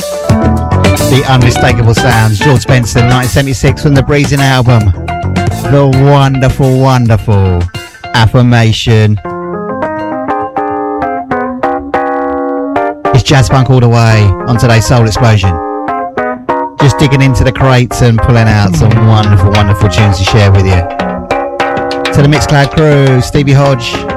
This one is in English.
The unmistakable sounds, George Benson, 1976 from the Breezing album. The wonderful, wonderful Affirmation. It's jazz funk all the way on today's Soul Explosion. Just digging into the crates and pulling out some wonderful, wonderful tunes to share with you. To the Mixcloud crew, Stevie Hodge,